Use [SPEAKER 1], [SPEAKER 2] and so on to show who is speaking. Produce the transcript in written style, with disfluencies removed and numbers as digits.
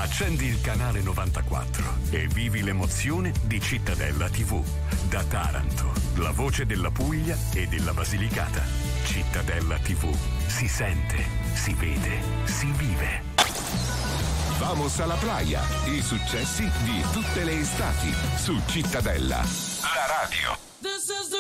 [SPEAKER 1] Accendi il canale 94 e vivi l'emozione di Cittadella TV. Da Taranto, la voce della Puglia e della Basilicata. Cittadella TV. Si sente, si vede, si vive.
[SPEAKER 2] Vamos alla playa. I successi di tutte le estati su Cittadella. La radio.